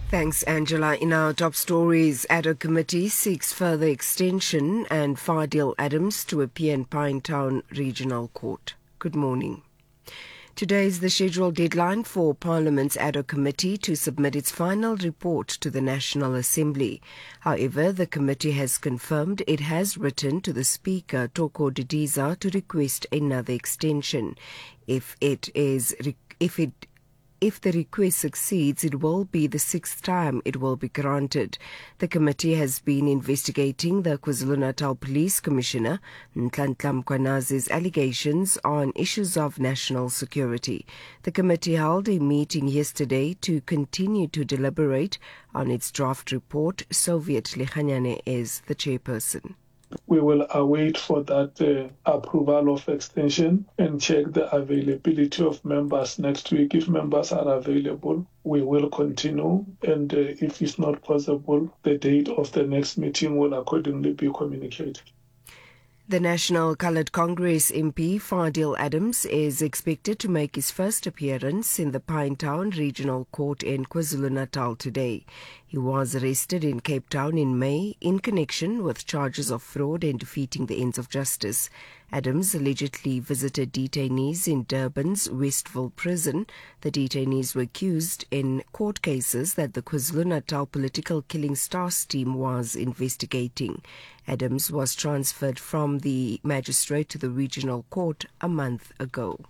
Thanks, Angela. In our top stories, Addo Committee seeks further extension and Fadil Adams to appear in Pinetown Regional Court. Good morning. Today is the scheduled deadline for Parliament's Addo Committee to submit its final report to the National Assembly. However, the committee has confirmed it has written to the Speaker, Toko Didiza, to request another extension. If the request succeeds, it will be the sixth time it will be granted. The committee has been investigating the KwaZulu-Natal Police Commissioner, Nhlanhla Mkhwanazi's allegations on issues of national security. The committee held a meeting yesterday to continue to deliberate on its draft report. Soviet Lechanyane is the chairperson. We will await for that approval of extension and check the availability of members next week. If members are available, we will continue, and if it's not possible, the date of the next meeting will accordingly be communicated. The National Coloured Congress MP Fadil Adams is expected to make his first appearance in the Pinetown Regional Court in KwaZulu-Natal today. He was arrested in Cape Town in May in connection with charges of fraud and defeating the ends of justice. Adams allegedly visited detainees in Durban's Westville prison. The detainees were accused in court cases that the KwaZulu-Natal Political Killing Stars team was investigating. Adams was transferred from the magistrate to the regional court a month ago.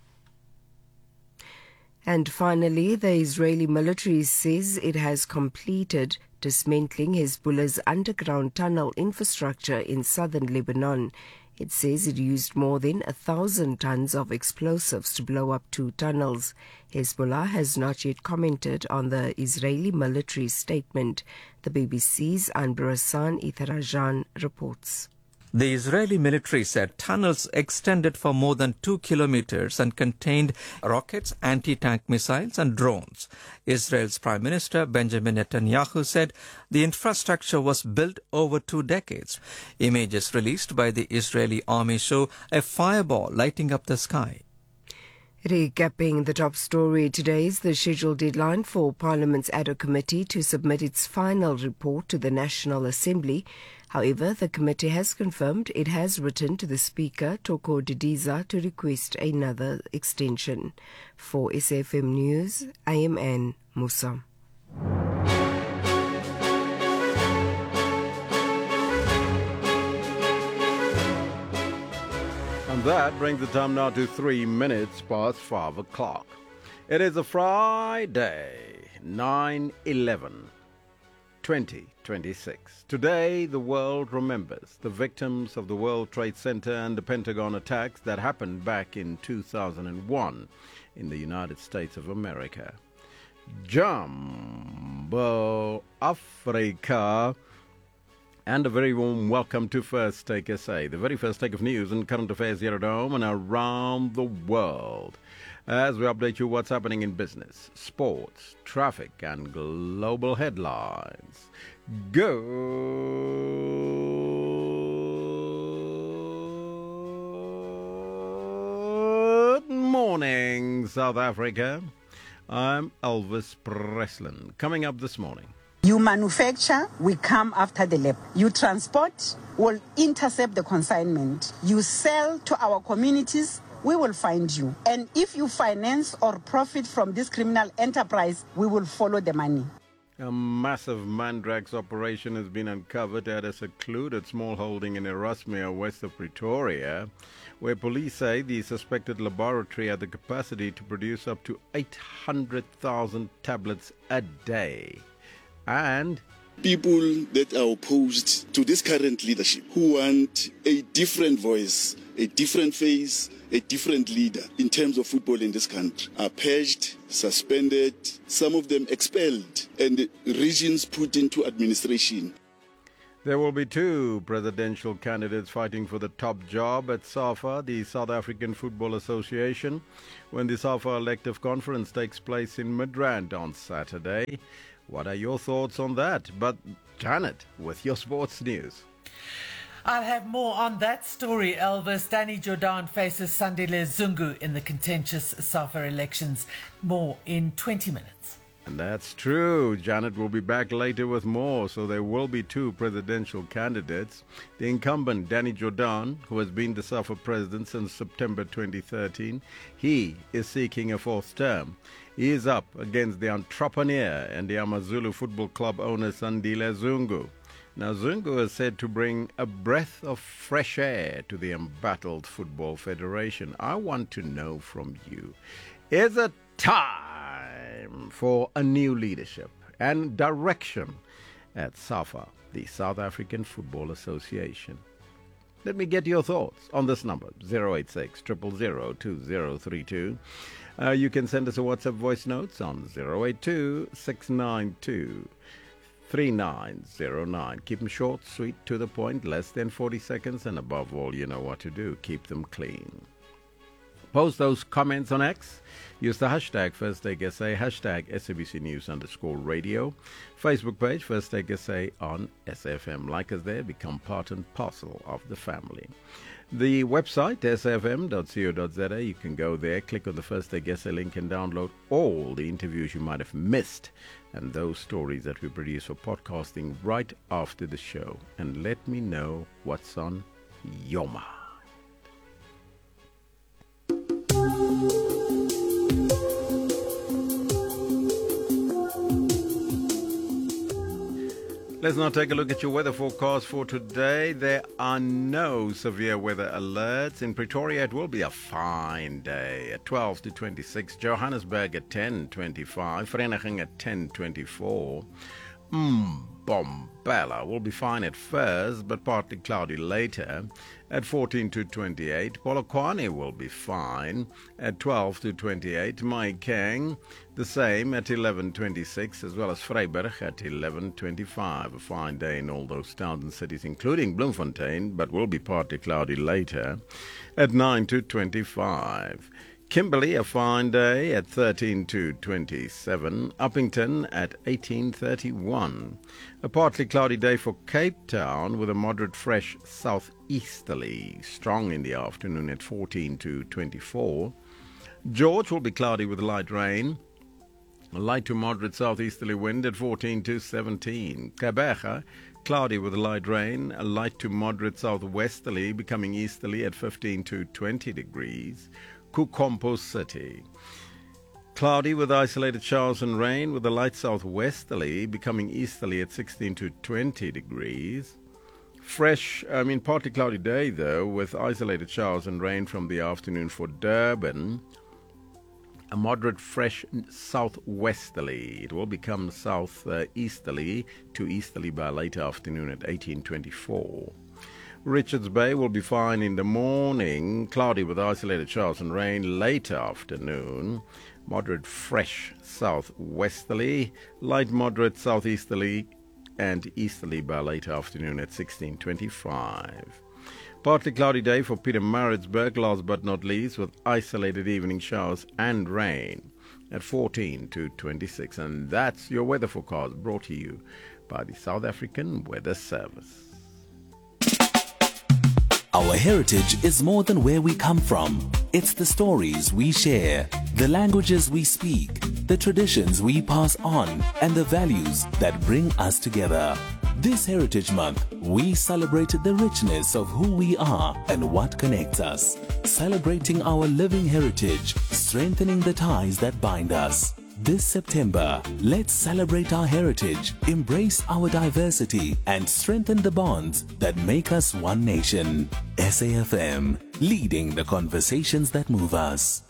And finally, the Israeli military says it has completed dismantling Hezbollah's underground tunnel infrastructure in southern Lebanon. It says it used more than 1,000 tons of explosives to blow up two tunnels. Hezbollah has not yet commented on the Israeli military statement. The BBC's Anbar Hassan Itharajan reports. The Israeli military said tunnels extended for more than 2 kilometers and contained rockets, anti-tank missiles and drones. Israel's Prime Minister Benjamin Netanyahu said the infrastructure was built over 2 decades. Images released by the Israeli army show a fireball lighting up the sky. Recapping the top story, today is the scheduled deadline for Parliament's Addo Committee to submit its final report to the National Assembly. However, the committee has confirmed it has written to the Speaker, Toko Didiza, to request another extension. For SAFM News, I am Anne Musa. And that brings the time now to 3 minutes past 5 o'clock. It is a Friday, 9/11/2026. Today, the world remembers the victims of the World Trade Center and the Pentagon attacks that happened back in 2001 in the United States of America. Jambo Africa. And a very warm welcome to First Take SA, the very first take of news and current affairs here at home and around the world. As we update you what's happening in business, sports, traffic and global headlines. Good morning, South Africa. I'm Elvis Preslin. Coming up this morning. You manufacture, we come after the lab. You transport, we'll intercept the consignment. You sell to our communities, we will find you. And if you finance or profit from this criminal enterprise, we will follow the money. A massive Mandrax operation has been uncovered at a secluded small holding in Erasmia, west of Pretoria, where police say the suspected laboratory had the capacity to produce up to 800,000 tablets a day. And people that are opposed to this current leadership, who want a different voice, a different face, a different leader in terms of football in this country, are purged, suspended, some of them expelled, and regions put into administration. there will be 2 presidential candidates fighting for the top job at SAFA, the South African Football Association, when the SAFA elective conference takes place in Midrand on Saturday. What are your thoughts on that? But Janet, with your sports news. I'll have more on that story, Elvis. Danny Jordan faces Sandile Zungu in the contentious SAFA elections. More in 20 minutes. And that's true. Janet will be back later with more. So there will be two presidential candidates. The incumbent, Danny Jordan, who has been the SAFA president since September 2013, he is seeking a fourth term. He is up against the entrepreneur and the Amazulu Football Club owner, Sandile Zungu. Now, Zungu is said to bring a breath of fresh air to the embattled Football Federation. I want to know from you, is it time for a new leadership and direction at SAFA, the South African Football Association? Let me get your thoughts on this number, 086 000 2032. You can send us a WhatsApp voice notes on 082 692 3909. Keep them short, sweet, to the point, less than 40 seconds, and above all, you know what to do. Keep them clean. Post those comments on X. Use the hashtag FirstTakeSA, hashtag SABC News_radio. Facebook page First Take SA on SFM. Like us there, become part and parcel of the family. The website, sfm.co.za, you can go there, click on the First Take SA link and download all the interviews you might have missed and those stories that we produce for podcasting right after the show. And let me know what's on your mind. Let's now take a look at your weather forecast for today. There are no severe weather alerts. In Pretoria, it will be a fine day at 12 to 26. Johannesburg at 10:25. Vereniging at 10:24. Bombela will be fine at first, but partly cloudy later at 14 to 28. Polokwane will be fine at 12 to 28. Maikeng, the same at 11:26, as well as Vryburg at 11:25. A fine day in all those towns and cities, including Bloemfontein, but will be partly cloudy later at 9 to 25. Kimberley, a fine day at 13 to 27. Uppington at 18:31. A partly cloudy day for Cape Town with a moderate fresh southeasterly, strong in the afternoon at 14 to 24. George will be cloudy with light rain. A light to moderate southeasterly wind at 14 to 17. Kabeja, cloudy with light rain. A light to moderate southwesterly, becoming easterly at 15 to 20 degrees. Kukompo City, cloudy with isolated showers and rain with a light southwesterly, becoming easterly at 16 to 20 degrees. Partly cloudy day though, with isolated showers and rain from the afternoon for Durban. A moderate fresh southwesterly. It will become southeasterly to easterly by late afternoon at 18:24. Richards Bay will be fine in the morning, cloudy with isolated showers and rain late afternoon. Moderate fresh southwesterly, light moderate southeasterly and easterly by late afternoon at 16:25. Partly cloudy day for Pietermaritzburg, last but not least, with isolated evening showers and rain at 14 to 26. And that's your weather forecast, brought to you by the South African Weather Service. Our heritage is more than where we come from. It's the stories we share, the languages we speak, the traditions we pass on, and the values that bring us together. This Heritage Month, we celebrate the richness of who we are and what connects us. Celebrating our living heritage, strengthening the ties that bind us. This September, let's celebrate our heritage, embrace our diversity, and strengthen the bonds that make us one nation. SAFM, leading the conversations that move us.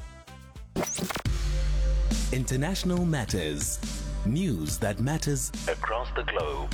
International Matters. News that matters across the globe.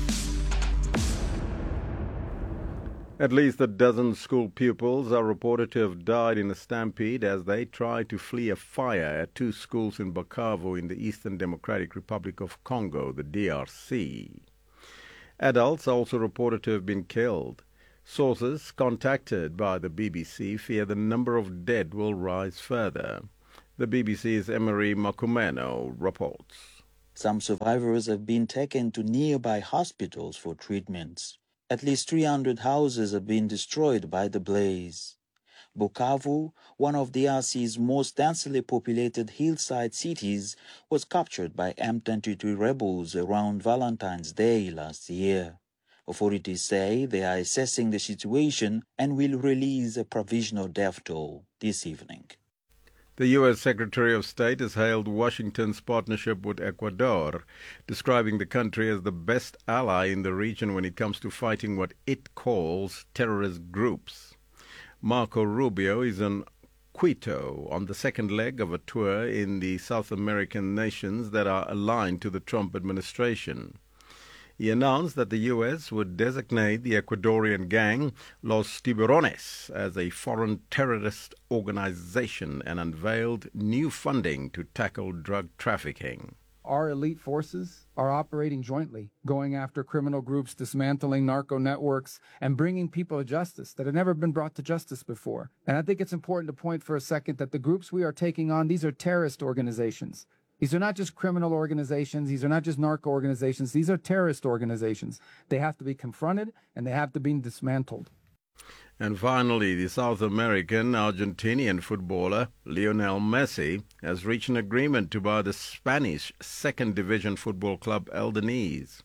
At least a dozen school pupils are reported to have died in a stampede as they tried to flee a fire at two schools in Bukavu in the Eastern Democratic Republic of Congo, the DRC. Adults are also reported to have been killed. Sources contacted by the BBC fear the number of dead will rise further. The BBC's Emery Makumeno reports. Some survivors have been taken to nearby hospitals for treatments. At least 300 houses have been destroyed by the blaze. Bukavu, one of DRC's most densely populated hillside cities, was captured by M23 rebels around Valentine's Day last year. Authorities say they are assessing the situation and will release a provisional death toll this evening. The U.S. Secretary of State has hailed Washington's partnership with Ecuador, describing the country as the best ally in the region when it comes to fighting what it calls terrorist groups. Marco Rubio is in Quito on the second leg of a tour in the South American nations that are aligned to the Trump administration. He announced that the U.S. would designate the Ecuadorian gang Los Tiburones as a foreign terrorist organization and unveiled new funding to tackle drug trafficking. Our elite forces are operating jointly, going after criminal groups, dismantling narco networks, and bringing people to justice that have never been brought to justice before. And I think it's important to point for a second that the groups we are taking on, these are terrorist organizations. These are not just criminal organizations. These are not just narco organizations. These are terrorist organizations. They have to be confronted and they have to be dismantled. And finally, the South American-Argentinian footballer Lionel Messi has reached an agreement to buy the Spanish second division football club Eldense.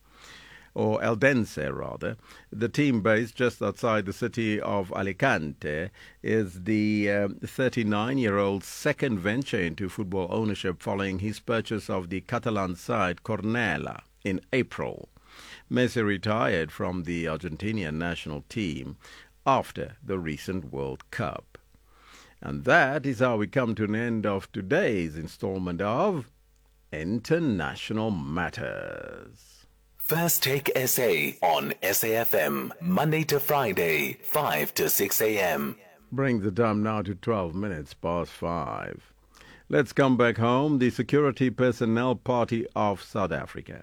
The team based just outside the city of Alicante is the 39-year-old's second venture into football ownership following his purchase of the Catalan side Cornellà in April. Messi retired from the Argentinian national team after the recent World Cup. And that is how we come to an end of today's installment of International Matters. First Take SA on SAFM, Monday to Friday, 5 to 6 a.m. Brings the time now to 12 minutes past 5. Let's come back home. The Security Personnel Party of South Africa,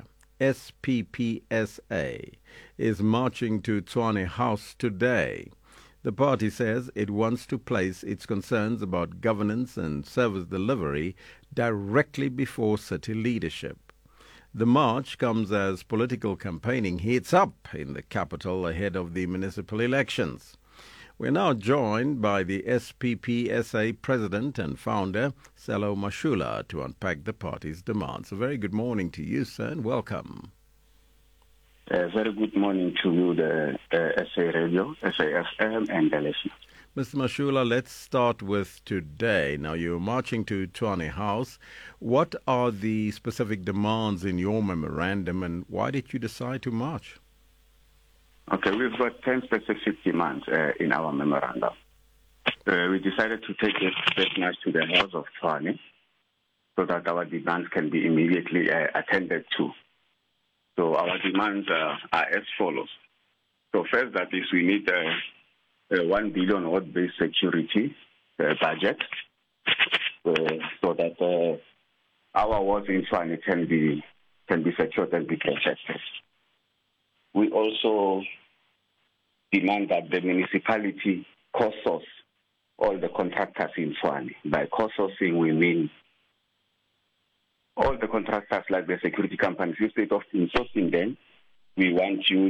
SPPSA, is marching to Tshwane House today. The party says it wants to place its concerns about governance and service delivery directly before city leadership. The march comes as political campaigning heats up in the capital ahead of the municipal elections. We're now joined by the SPPSA president and founder, Sello Mashula, to unpack the party's demands. A very good morning to you, sir, and welcome. Very good morning to you, the SA Radio, SAFM, and the listeners. Mr. Mashula, let's start with today. Now, you're marching to Tshwane House. What are the specific demands in your memorandum, and why did you decide to march? Okay, we've got 10 specific demands in our memorandum. We decided to take this march to the House of Tshwane so that our demands can be immediately attended to. So our demands are as follows. So first, that is, we need 1 billion ward-based security budget so that our wards in Tshwane can be secured and be protected. We also demand that the municipality co-source all the contractors in Tshwane. By co-sourcing, we mean all the contractors like the security companies. Instead of insourcing them, we want you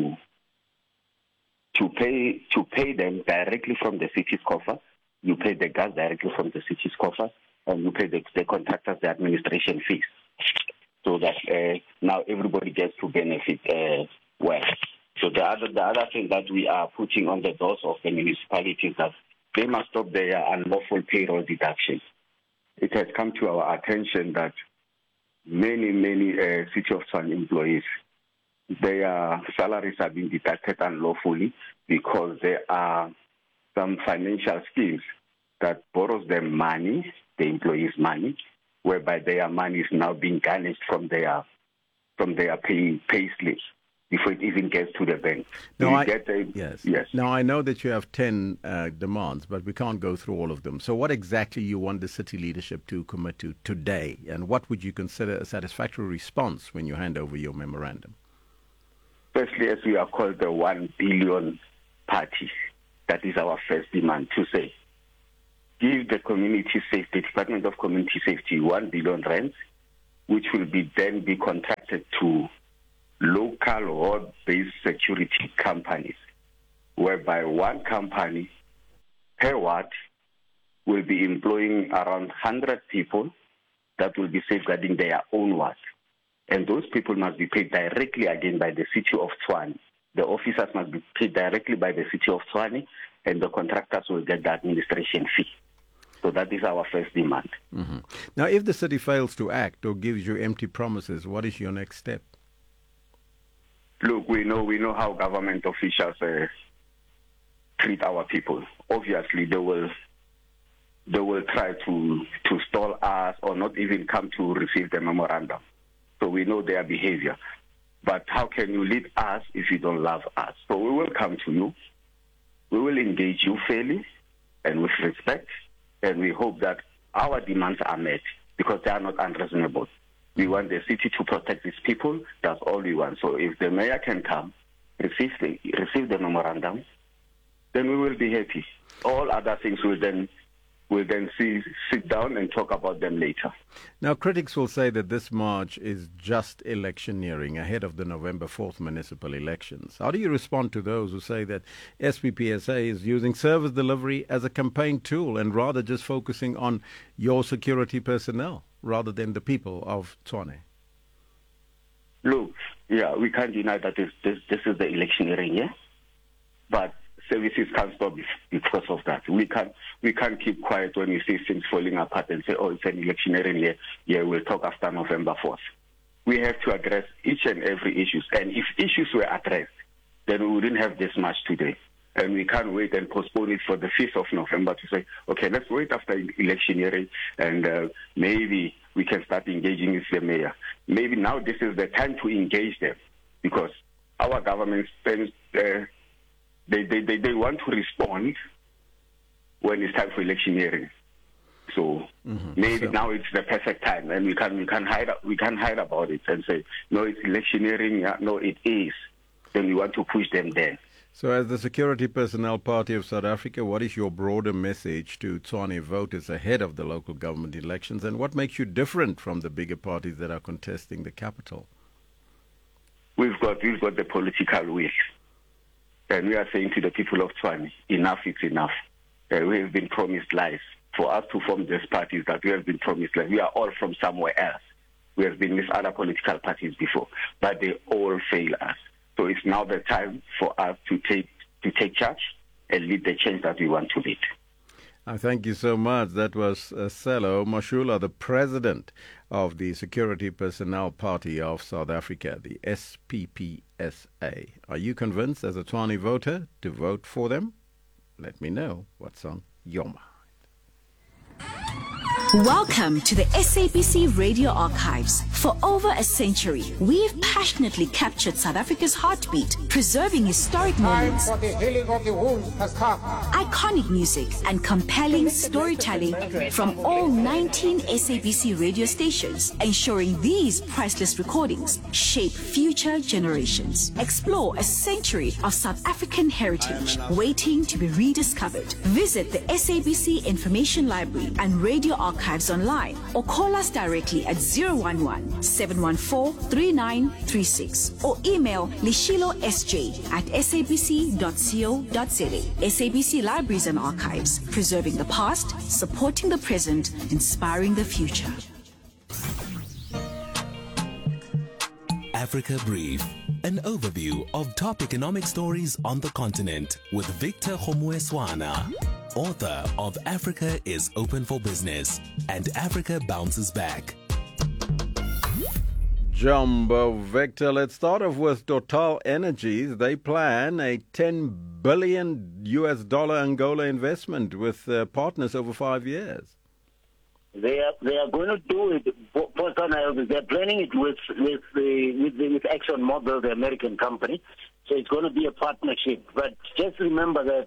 to pay them directly from the city's coffers. You pay the gas directly from the city's coffers, and you pay the contractors the administration fees, so that now everybody gets to benefit well. So the other thing that we are putting on the doors of the municipalities that they must stop their unlawful payroll deductions. It has come to our attention that many City of Tshwane employees, their salaries are being deducted unlawfully because there are some financial schemes that borrows them money, the employees' money, whereby their money is now being garnished from their pay slips before it even gets to the bank. Yes. Now, I know that you have 10 demands, but we can't go through all of them. So what exactly you want the city leadership to commit to today, and what would you consider a satisfactory response when you hand over your memorandum? Firstly, as we are called the 1 billion party, that is our first demand, to say, give the community safety, Department of Community Safety, 1 billion rand, which will then be contracted to local ward-based security companies, whereby one company per ward will be employing around 100 people that will be safeguarding their own ward. And those people must be paid directly again by the city of Tshwane. The officers must be paid directly by the city of Tshwane, and the contractors will get the administration fee. So that is our first demand. Mm-hmm. Now, if the city fails to act or gives you empty promises, what is your next step? Look, we know how government officials treat our people. Obviously, they will try to stall us or not even come to receive the memorandum. So we know their behavior. But how can you lead us if you don't love us? So we will come to you. We will engage you fairly and with respect. And we hope that our demands are met because they are not unreasonable. We want the city to protect its people. That's all we want. So if the mayor can come, receive the memorandum, then we will be happy. All other things will then sit down and talk about them later. Now, critics will say that this march is just electioneering ahead of the November 4th municipal elections. How do you respond to those who say that SPPSA is using service delivery as a campaign tool and rather just focusing on your security personnel rather than the people of Tshwane? Look, yeah, we can't deny that this is the electioneering, yeah? But services can't stop because of that. We can't keep quiet when we see things falling apart and say, oh, it's an electioneering year. Yeah, we'll talk after November 4th. We have to address each and every issue. And if issues were addressed, then we wouldn't have this much today. And we can't wait and postpone it for the 5th of November to say, okay, let's wait after electioneering and maybe we can start engaging with the mayor. Maybe now this is the time to engage them because our government spends... They want to respond when it's time for electioneering. So maybe now it's the perfect time, and we can hide about it and say no, it's electioneering. Yeah, no, it is. Then we want to push them there. So, as the Security Personnel Party of South Africa, what is your broader message to Tshwane voters ahead of the local government elections, and what makes you different from the bigger parties that are contesting the capital? We've got the political will. And we are saying to the people of Tshwane, enough is enough. We have been promised life. For us to form these parties that we have been promised life, we are all from somewhere else. We have been with other political parties before, but they all fail us. So it's now the time for us to take charge and lead the change that we want to lead. Thank you so much. That was Sello Mashula, the president of the Security Personnel Party of South Africa, the SPPSA. Are you convinced as a Tshwane voter to vote for them? Let me know what's on your mind. Welcome to the SABC Radio Archives. For over a century, we've passionately captured South Africa's heartbeat, preserving historic moments, time for the healing of the wounds has come. Iconic music, and compelling storytelling from all 19 SABC radio stations, ensuring these priceless recordings shape future generations. Explore a century of South African heritage waiting to be rediscovered. Visit the SABC Information Library and Radio Archives online or call us directly at 011-714-3936 or email lishilosj@sabc.co.za. SABC Libraries and Archives, preserving the past, supporting the present, inspiring the future. Africa Brief, an overview of top economic stories on the continent with Victor Homueswana, author of Africa is Open for Business and Africa Bounces Back. Jumbo Victor, let's start off with Total Energies. They plan a $10 billion Angola investment with partners over 5 years. They are going to do it. They're planning it with ExxonMobil, the American company. So it's going to be a partnership. But just remember that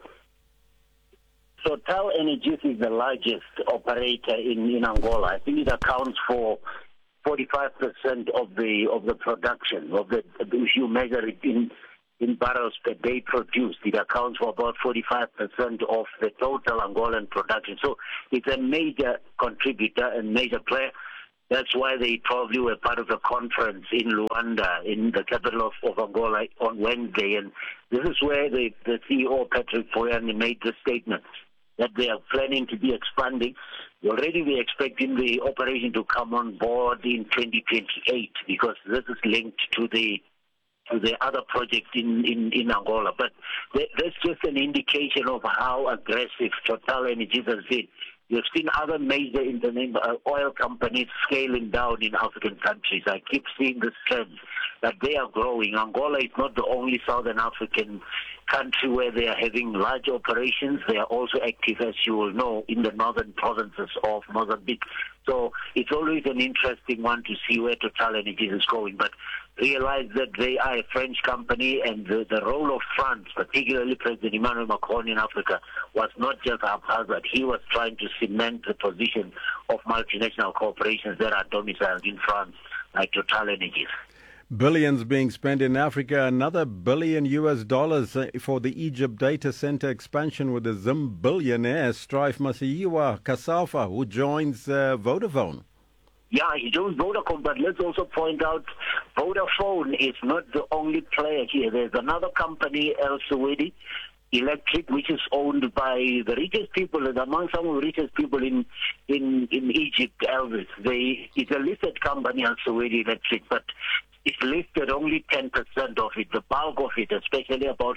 Total Energies is the largest operator in Angola. I think it accounts for 45% of the production of the. If you measure it in barrels per day produced, it accounts for about 45% of the total Angolan production. So it's a major contributor and major player. That's why they probably were part of the conference in Luanda, in the capital of Angola, on Wednesday. And this is where the CEO, Patrick Poyani, made the statement. that they are planning to be expanding. Already we're expecting the operation to come on board in 2028 because this is linked to the other project in Angola. But that's just an indication of how aggressive Total Energies has been. You've seen other major international oil companies scaling down in African countries. I keep seeing this trend that they are growing. Angola is not the only Southern African country where they are having large operations. They are also active, as you will know, in the northern provinces of Mozambique. So it's always an interesting one to see where Total Energies is going. But realize that they are a French company, and the role of France, particularly President Emmanuel Macron in Africa, was not just haphazard. He was trying to cement the position of multinational corporations that are domiciled in France, like Total Energies. Billions being spent in Africa, another $1 billion for the Egypt data center expansion with the Zim billionaire Strive Masiyiwa Kasafa, who joins Vodafone. Yeah, he joins Vodacom, but let's also point out Vodafone is not the only player here. There's another company, El Suwaidi Electric, which is owned by the richest people, and among some of the richest people in Egypt, Elvis. It's a listed company, El Suwaidi Electric, but it's listed only 10% of it. The bulk of it, especially about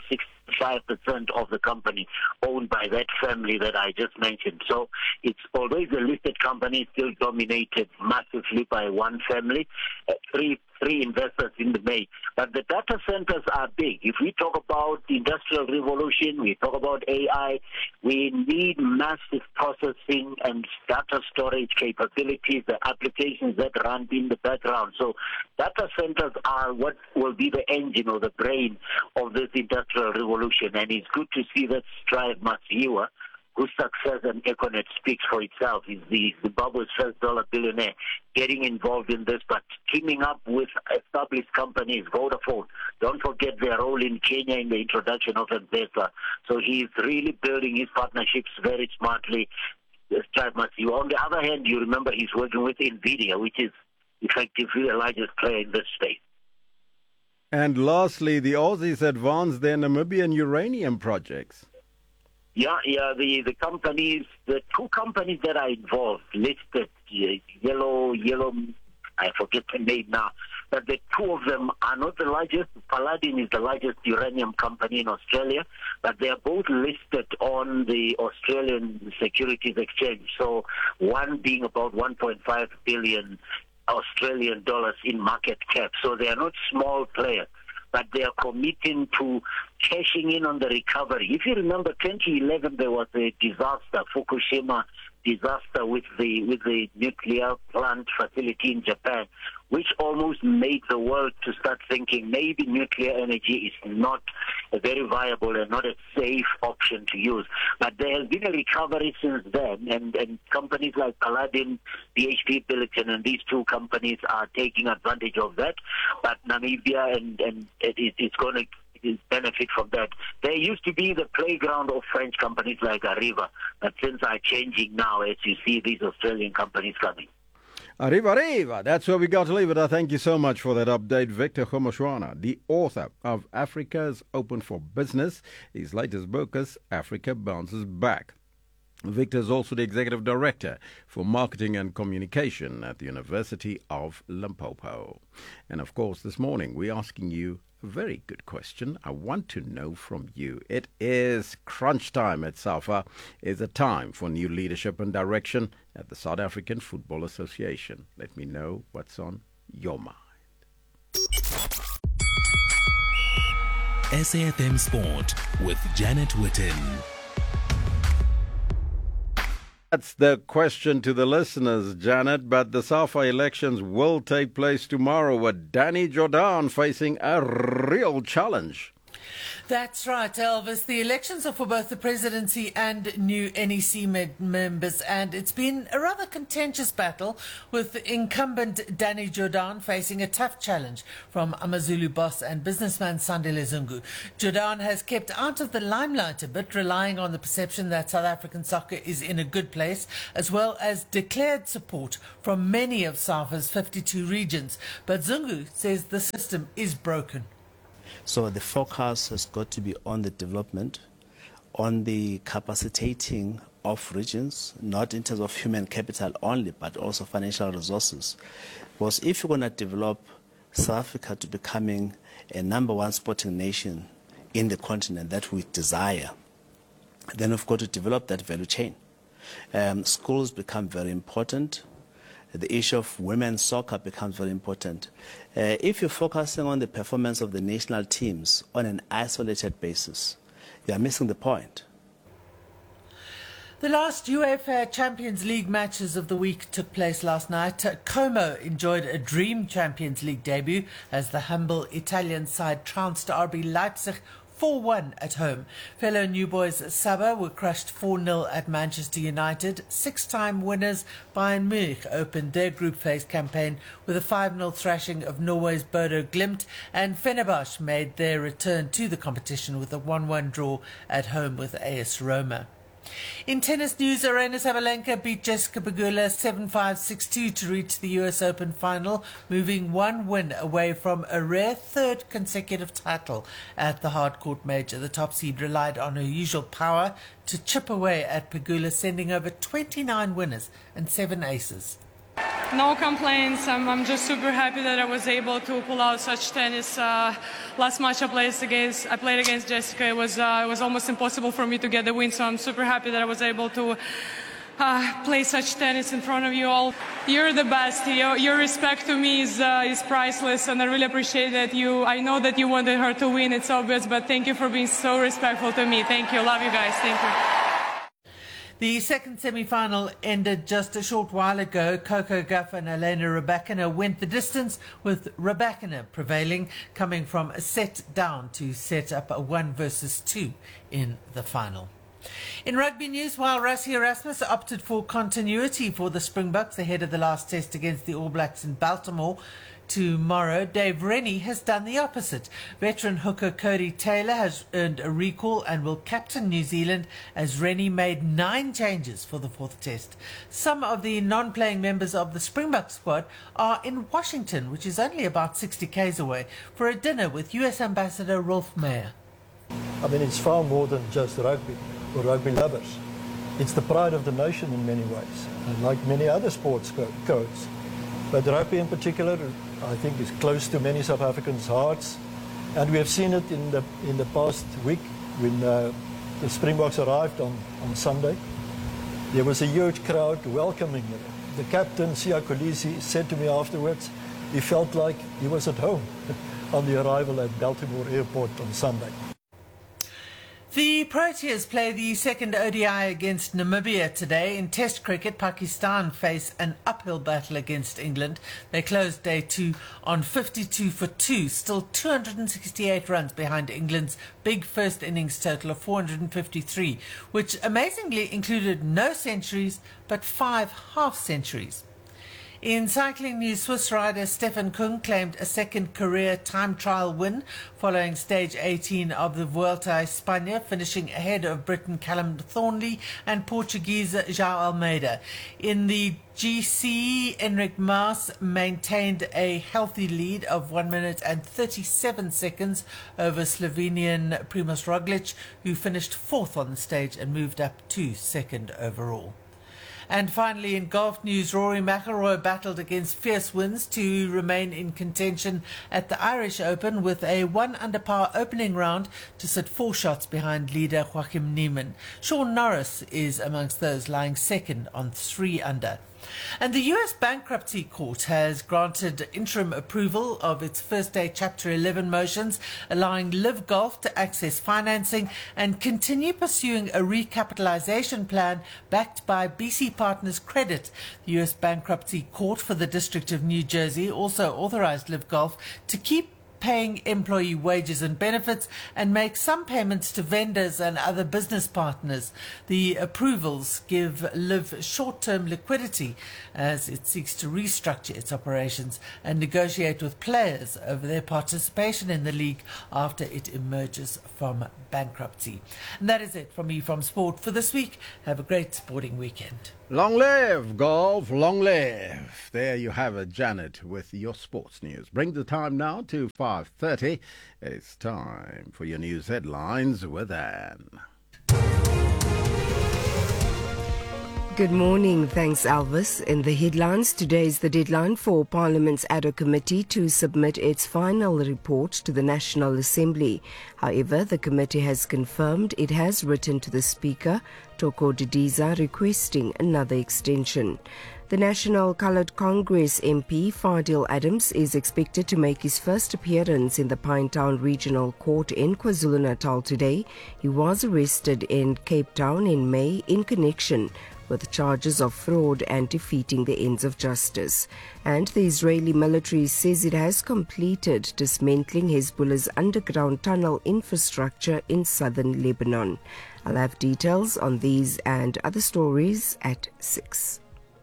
65% of the company, owned by that family that I just mentioned. So it's always a listed company, still dominated massively by one family, three investors in the main. But the data centers are big. If we talk about the industrial revolution, we talk about AI, we need massive processing and data storage capabilities, the applications that run in the background. So data centers are what will be the engine or the brain of this industrial revolution. And it's good to see that Strive Masiyiwa, whose success and Econet speaks for itself, is the Zimbabwe's first dollar billionaire, getting involved in this, but teaming up with established companies, Vodafone. Don't forget their role in Kenya in the introduction of M-Pesa. So he's really building his partnerships very smartly, Strive Masiyiwa. On the other hand, you remember he's working with NVIDIA, which is effectively the largest player in this space. And lastly, the Aussies advance their Namibian uranium projects. Yeah, the companies, the two companies that are involved, listed, Yellow, I forget the name now, but the two of them are not the largest. Paladin is the largest uranium company in Australia, but they are both listed on the Australian Securities Exchange. So one being about 1.5 billion Australian dollars in market cap. So they are not small players, but they are committing to cashing in on the recovery. If you remember, 2011 there was a disaster, Fukushima disaster with the nuclear plant facility in Japan, which almost made the world to start thinking maybe nuclear energy is not a very viable and not a safe option to use. But there has been a recovery since then, and companies like Paladin, BHP Billiton, and these two companies are taking advantage of that. But Namibia and it's going to benefit from that. There used to be the playground of French companies like Arriva, but things are changing now as you see these Australian companies coming. Arriva. That's where we got to leave it. I thank you so much for that update. Victor Kgomoeswana, the author of Africa's Open for Business. His latest book is Africa Bounces Back. Victor is also the Executive Director for Marketing and Communication at the University of Limpopo. And of course, this morning we're asking you a very good question. I want to know from you. It is crunch time at SAFA. It's a time for new leadership and direction at the South African Football Association. Let me know what's on your mind. SAFM Sport with Janet Witten. That's the question to the listeners, Janet, but the SAFA elections will take place tomorrow with Danny Jordaan facing a real challenge. That's right, Elvis. The elections are for both the presidency and new NEC members, and it's been a rather contentious battle with incumbent Danny Jordaan facing a tough challenge from Amazulu boss and businessman Sandile Zungu. Jordaan has kept out of the limelight a bit, relying on the perception that South African soccer is in a good place, as well as declared support from many of SAFA's 52 regions. But Zungu says the system is broken. So the focus has got to be on the development on the capacitating of regions, not in terms of human capital only, but also financial resources. Because if you're going to develop South Africa to becoming a #1 sporting nation in the continent that we desire, then we've got to develop that value chain. Schools become very important. The issue of women's soccer becomes very important. If you're focusing on the performance of the national teams on an isolated basis, you are missing the point. The last UEFA Champions League matches of the week took place last night. Como enjoyed a dream Champions League debut as the humble Italian side trounced RB Leipzig 4-1 at home. Fellow New Boys Saba were crushed 4-0 at Manchester United. Six-time winners Bayern Munich opened their group phase campaign with a 5-0 thrashing of Norway's Bodo Glimt, and Fenerbahce made their return to the competition with a 1-1 draw at home with AS Roma. In tennis news, Aryna Sabalenka beat Jessica Pegula 7-5, 6-2 to reach the US Open final, moving one win away from a rare third consecutive title at the hardcourt major. The top seed relied on her usual power to chip away at Pegula, sending over 29 winners and 7 aces. No complaints. I'm just super happy that I was able to pull out such tennis. Last match I played against Jessica, it was almost impossible for me to get the win. So I'm super happy that I was able to play such tennis in front of you all. You're the best. Your respect to me is priceless, and I really appreciate that. I know that you wanted her to win. It's obvious, but thank you for being so respectful to me. Thank you. Love you guys. Thank you. The second semi-final ended just a short while ago. Coco Gauff and Elena Rybakina went the distance, with Rybakina prevailing, coming from a set down to set up a 1-2 in the final. In rugby news, while Rassie Erasmus opted for continuity for the Springboks ahead of the last test against the All Blacks in Baltimore tomorrow, Dave Rennie has done the opposite. Veteran hooker Cody Taylor has earned a recall and will captain New Zealand, as Rennie made 9 changes for the 4th test. Some of the non-playing members of the Springbok squad are in Washington, which is only about 60 k's away, for a dinner with US Ambassador Rolf Meyer. I mean, it's far more than just rugby or rugby lovers. It's the pride of the nation in many ways, and like many other sports codes. But rugby in particular, I think, is close to many South Africans' hearts, and we have seen it in the past week when the Springboks arrived on Sunday. There was a huge crowd welcoming them. The captain, Siya Kolisi, said to me afterwards he felt like he was at home on the arrival at Baltimore Airport on Sunday. The Proteas play the second ODI against Namibia today. In Test cricket, Pakistan face an uphill battle against England. They closed day 2 on 52 for 2, still 268 runs behind England's big first innings total of 453, which amazingly included no centuries but 5 half-centuries. In cycling news, Swiss rider Stefan Kung claimed a second career time trial win following stage 18 of the Vuelta a España, finishing ahead of Briton Callum Thornley and Portuguese João Almeida. In the GC, Enric Mas maintained a healthy lead of 1 minute and 37 seconds over Slovenian Primož Roglic, who finished 4th on the stage and moved up to 2nd overall. And finally, in golf news, Rory McIlroy battled against fierce winds to remain in contention at the Irish Open, with a 1 under par opening round to sit 4 shots behind leader Joachim Neiman. Sean Norris is amongst those, lying 2nd on 3 under. And the US Bankruptcy Court has granted interim approval of its first day Chapter 11 motions, allowing Live Golf to access financing and continue pursuing a recapitalization plan backed by BC Partners Credit. The US Bankruptcy Court for the District of New Jersey also authorized Live Golf to keep paying employee wages and benefits and make some payments to vendors and other business partners. The approvals give Live short-term liquidity as it seeks to restructure its operations and negotiate with players over their participation in the league after it emerges from bankruptcy. And that is it from me from Sport for this week. Have a great sporting weekend. Long live golf, long live. There you have it, Janet, with your sports news. Bring the time now to 5:30. It's time for your news headlines with Anne. Good morning. Thanks, Elvis. In the headlines, today is the deadline for Parliament's ad hoc committee to submit its final report to the National Assembly. However, the committee has confirmed it has written to the Speaker, Toko Didiza, requesting another extension. The National Coloured Congress MP, Fadil Adams, is expected to make his first appearance in the Pinetown Regional Court in KwaZulu-Natal today. He was arrested in Cape Town in May in connection with charges of fraud and defeating the ends of justice. And the Israeli military says it has completed dismantling Hezbollah's underground tunnel infrastructure in southern Lebanon. I'll have details on these and other stories at 6.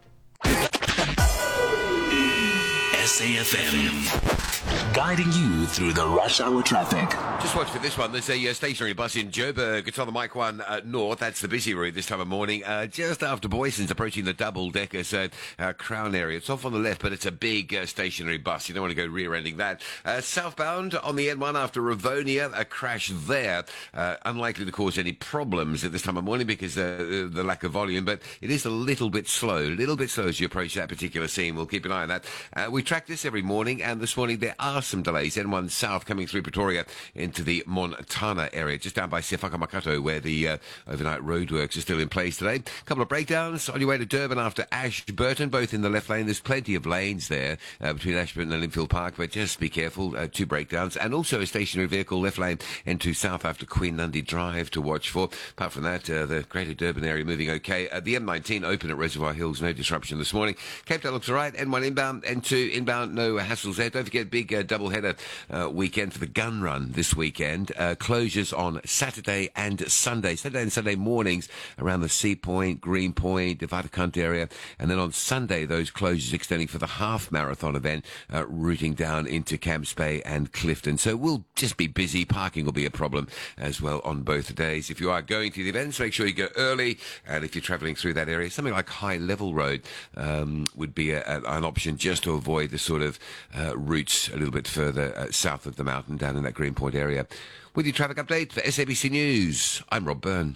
SAFM, guiding you through the rush hour traffic. Just watch for this one. There's a stationary bus in Joburg. It's on the Mike 1 North. That's the busy route this time of morning. Just after Boyson's, approaching the double-deckers at Crown area. It's off on the left, but it's a big stationary bus. You don't want to go rear-ending that. Southbound on the N1 after Rivonia, a crash there. Unlikely to cause any problems at this time of morning because the lack of volume, but it is a little bit slow as you approach that particular scene. We'll keep an eye on that. We track this every morning, and this morning there are some delays. N1 South coming through Pretoria into the Montana area, just down by Sefaka Makato, where the overnight roadworks are still in place today. A couple of breakdowns on your way to Durban after Ashburton, both in the left lane. There's plenty of lanes there between Ashburton and Linfield Park, but just be careful. 2 breakdowns, and also a stationary vehicle left lane into South after Queen Nandi Drive to watch for. Apart from that, the Greater Durban area moving okay. The M19 open at Reservoir Hills, no disruption this morning. Cape Town looks all right. N1 inbound, N2 inbound, no hassles there. Don't forget, big double-header weekend for the gun run this weekend. Closures on Saturday and Sunday. Saturday and Sunday mornings around the Sea Point, Green Point, Devadakunt area. And then on Sunday, those closures extending for the half marathon event, routing down into Camps Bay and Clifton. So we'll just be busy. Parking will be a problem as well on both days. If you are going to the events, make sure you go early. And if you're travelling through that area, something like High Level Road would be an option just to avoid the sort of routes a little bit further south of the mountain down in that Greenpoint area. With your traffic update for SABC News, I'm Rob Byrne.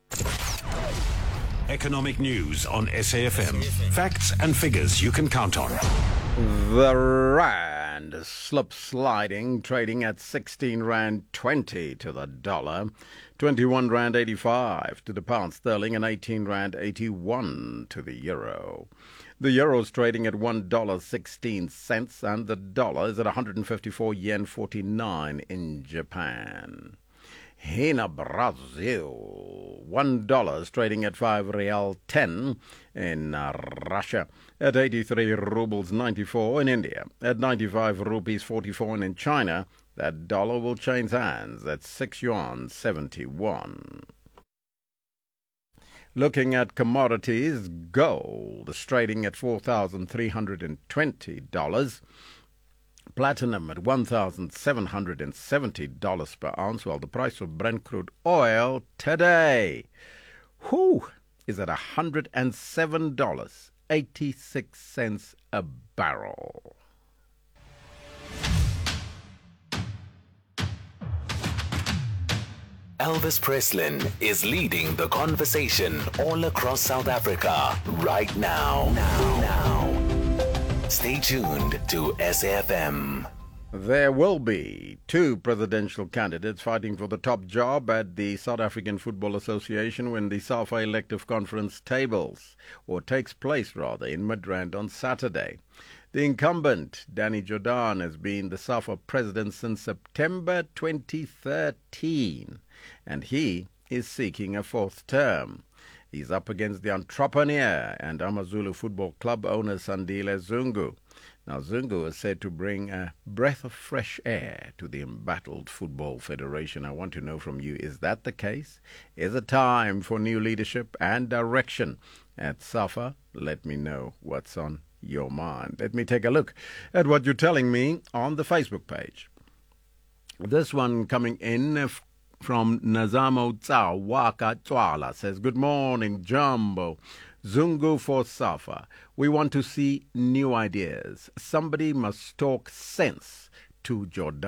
Economic news on SAFM. Facts and figures you can count on. The rand sliding, trading at 16 rand 20 to the dollar, 21 rand 85 to the pound sterling, and 18 rand 81 to the euro. The euro is trading at $1.16, and the dollar is at 154 yen 49 in Japan. In Brazil, $1 is trading at 5 real 10 in Russia, at 83 rubles 94 in India, at 95 rupees 44, and in China, that dollar will change hands at 6 yuan 71. Looking at commodities, gold is trading at $4,320. Platinum at $1,770 per ounce, while the price of Brent crude oil today is at $107.86 a barrel. Elvis Preslin is leading the conversation all across South Africa right now. Stay tuned to SAFM. There will be 2 presidential candidates fighting for the top job at the South African Football Association when the SAFA elective conference takes place in Midrand on Saturday. The incumbent, Danny Jordaan, has been the SAFA president since September 2013, and he is seeking a 4th term. He's up against the entrepreneur and AmaZulu Football Club owner Sandile Zungu. Now, Zungu is said to bring a breath of fresh air to the embattled Football Federation. I want to know from you, is that the case? Is it time for new leadership and direction at SAFA? Let me know what's on your mind. Let me take a look at what you're telling me on the Facebook page. This one coming in from Nazamo Waka Twala says, "Good morning, Jumbo. Zungu for SAFA. We want to see new ideas. Somebody must talk sense to Jordan."